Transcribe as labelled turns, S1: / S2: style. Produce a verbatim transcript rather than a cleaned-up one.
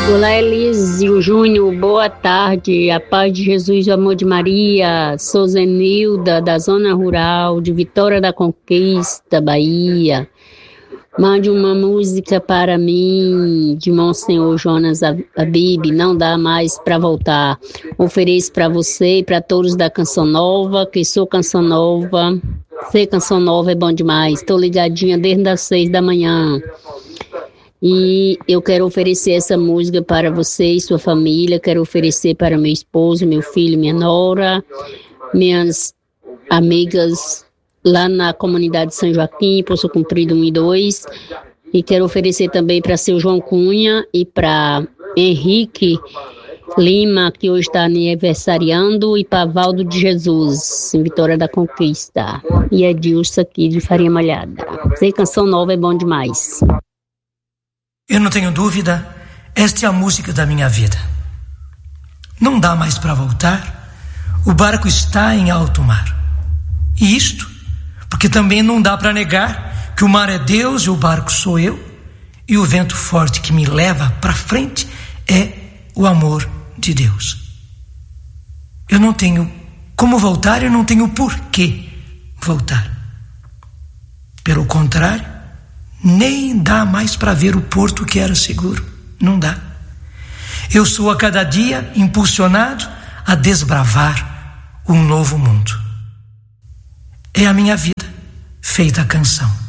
S1: Olá, Elísio Júnior, boa tarde, a paz de Jesus, o amor de Maria. Sou Zenilda, da zona rural de Vitória da Conquista, Bahia. Mande uma música para mim, de Monsenhor Jonas Abib, Não Dá Mais Para Voltar. Ofereço para você e para todos da Canção Nova, que sou Canção Nova. Ser Canção Nova é bom demais, estou ligadinha desde as seis da manhã. E eu quero oferecer essa música para você e sua família, quero oferecer para meu esposo, meu filho, minha nora, minhas amigas lá na comunidade São Joaquim, Poço Comprido um e dois, e quero oferecer também para seu João Cunha e para Henrique Lima, que hoje está aniversariando, e para Valdo de Jesus, em Vitória da Conquista, e é Dilson aqui de Farinha Malhada. Sei, Canção Nova é bom demais.
S2: Eu não tenho dúvida, esta é a música da minha vida. Não dá mais para voltar, o barco está em alto mar. E isto, porque também não dá para negar que o mar é Deus e o barco sou eu, e o vento forte que me leva para frente é o amor de Deus. Eu não tenho como voltar, eu não tenho por que voltar. Pelo contrário, nem dá mais para ver o porto que era seguro. Não dá. Eu sou a cada dia impulsionado a desbravar um novo mundo. É a minha vida feita canção.